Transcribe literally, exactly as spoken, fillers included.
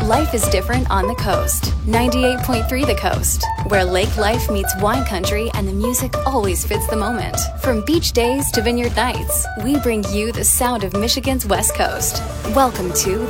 Life is different on the coast. ninety-eight point three The Coast, where lake life meets wine country and the music always fits the moment. From beach days to vineyard nights, we bring you the sound of Michigan's West Coast. Welcome to